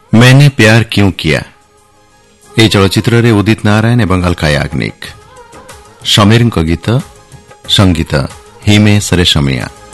मैंने प्यार क्यों किया ए चलचित्र रे उदित नारायण एवं अलका याग्निक समीर गीत संगीत हिमेश रेशमिया।